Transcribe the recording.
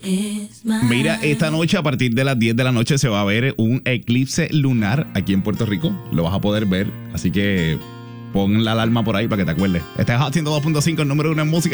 Mira, esta noche a partir de las 10 de la noche se va a ver un eclipse lunar aquí en Puerto Rico. Lo vas a poder ver, así que pon la alarma por ahí para que te acuerdes. Este es Hot 102.5, el número 1 en música.